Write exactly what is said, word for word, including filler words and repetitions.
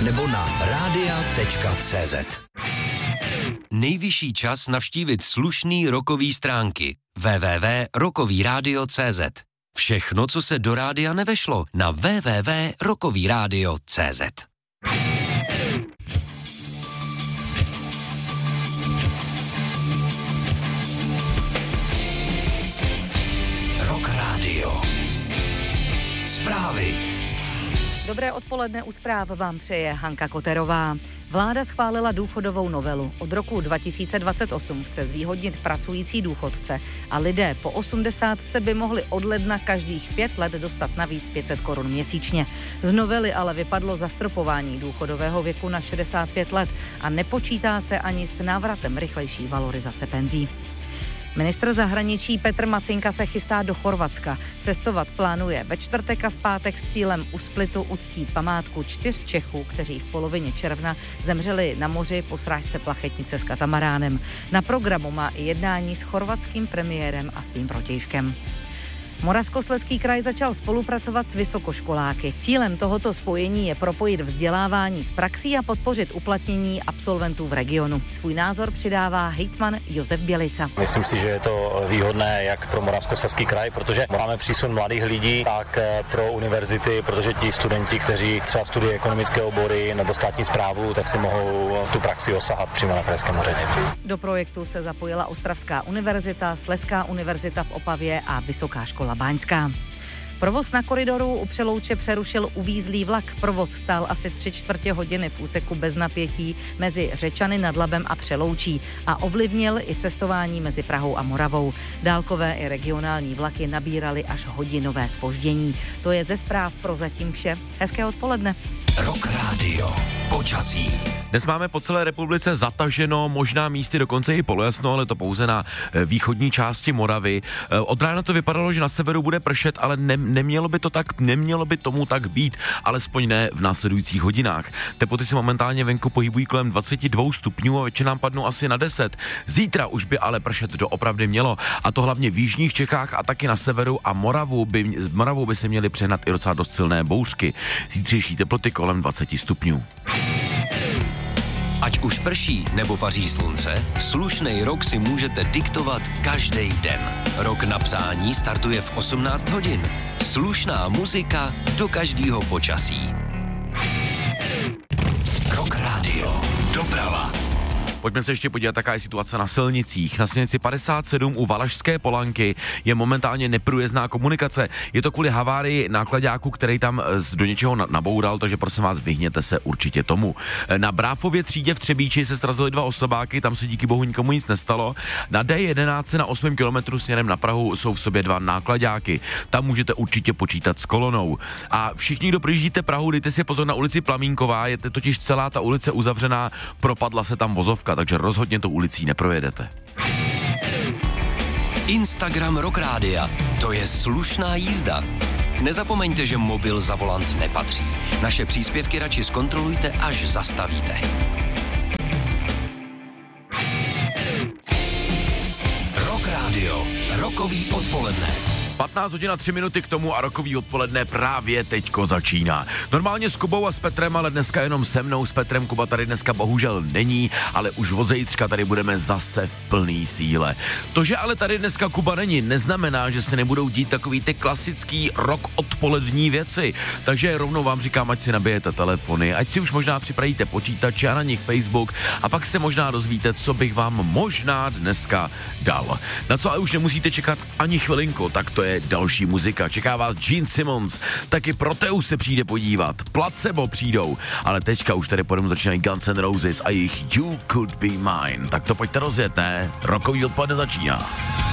nebo na rádia tečka cé zet. Nejvyšší čas navštívit slušný rockový stránky w w w tečka rockový rádio tečka cé zet. Všechno, co se do rádia nevešlo, na w w w tečka rockový rádio tečka cé zet. Rock Radio. Zprávy. Dobré odpoledne, u zpráv vám přeje Hanka Koterová. Vláda schválila důchodovou novelu. Od roku dva tisíce dvacet osm chce zvýhodnit pracující důchodce a lidé po osmdesátce by mohli od ledna každých pět let dostat navíc pět set korun měsíčně. Z novely ale vypadlo zastropování důchodového věku na šedesát pět let a nepočítá se ani s návratem rychlejší valorizace penzí. Ministr zahraničí Petr Macinka se chystá do Chorvatska. Cestovat plánuje ve čtvrtek a v pátek s cílem u Splitu uctít památku čtyř Čechů, kteří v polovině června zemřeli na moři po srážce plachetnice s katamaránem. Na programu má i jednání s chorvatským premiérem a svým protějškem. Moravskoslezský kraj začal spolupracovat s vysokoškoláky. Cílem tohoto spojení je propojit vzdělávání s praxí a podpořit uplatnění absolventů v regionu. Svůj názor přidává hejtman Josef Bělica. Myslím si, že je to výhodné jak pro Moravskoslezský kraj, protože máme přísun mladých lidí, tak pro univerzity, protože ti studenti, kteří třeba studují ekonomické obory nebo státní správu, tak si mohou tu praxi osahat přímo na krajském úřadě. Do projektu se zapojila Ostravská univerzita, Slezská univerzita v Opavě a Vysoká škola Báňská. Provoz na koridoru u Přelouče přerušil uvízlý vlak. Provoz stál asi tři čtvrtě hodiny v úseku bez napětí mezi Řečany nad Labem a Přeloučí a ovlivnil i cestování mezi Prahou a Moravou. Dálkové i regionální vlaky nabíraly až hodinové zpoždění. To je ze zpráv prozatím vše. Hezké odpoledne. Rock Radio. Počasí. Dnes máme po celé republice zataženo, možná místy dokonce i polojasno, ale to pouze na východní části Moravy. Od rána to vypadalo, že na severu bude pršet, ale ne, nemělo by to tak, nemělo by tomu tak být, alespoň ne v následujících hodinách. Teploty se momentálně venku pohybují kolem dvacet dva stupňů a většinou padnou asi na deset. Zítra už by ale pršet doopravdy mělo, a to hlavně v jižních Čechách a taky na severu a Moravu by, Moravou by se měly přehnat i docela dost silné bouřky. Zítřejší teploty kolem dvacet stupňů. Ať už prší nebo paří slunce, slušnej rok si můžete diktovat každý den. Rok na přání startuje v osmnáct hodin. Slušná muzika do každého počasí. Rock Radio. Doprava. Pojďme se ještě podívat, jaká je situace na silnicích. Na silnici padesát sedm u Valašské Polanky je momentálně neprůjezdná komunikace. Je to kvůli havárii náklaďáku, který tam do něčeho naboural, takže prosím vás, vyhněte se určitě tomu. Na Bráfově třídě v Třebíči se srazily dva osobáky, tam se díky bohu nikomu nic nestalo. Na D jedenáct na osmém kilometru směrem na Prahu jsou v sobě dva náklaďáky. Tam můžete určitě počítat s kolonou. A všichni, kdo projíždíte Prahu, dejte si pozor na ulici Plamínková, je totiž celá ta ulice uzavřená, propadla se tam vozovka, takže rozhodně tou ulicí neprojedete. Instagram Rock Rádia. To je slušná jízda. Nezapomeňte, že mobil za volant nepatří. Naše příspěvky radši zkontrolujte, až zastavíte. Rock Radio. Rockový odpoledne. patnáct hodin a tři minuty k tomu a rockový odpoledne právě teďko začíná. Normálně s Kubou a s Petrem, ale dneska jenom se mnou. S Petrem Kuba tady dneska bohužel není, ale už od zítřka tady budeme zase v plný síle. To, že ale tady dneska Kuba není, neznamená, že se nebudou dít takový ty klasický rock odpolední věci. Takže rovnou vám říkám, ať si nabijete telefony, ať si už možná připravíte počítače a na nich Facebook a pak se možná dozvíte, co bych vám možná dneska dal. Na co ale už nemusíte čekat ani chvilinku, tak to je další muzika. Čeká vás Gene Simmons, taky Proteus se přijde podívat, Placebo přijdou, ale teďka už tady podem začínají Guns N' Roses a jejich You Could Be Mine. Tak to pojďte rozjet, ne? Rockový odpoledne začíná.